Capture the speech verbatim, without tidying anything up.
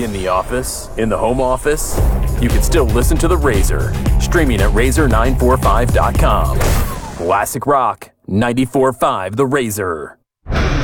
In the office, in the home office, you can still listen to The Razor, streaming at razor nine four five dot com. Classic Rock, ninety-four point five The Razor.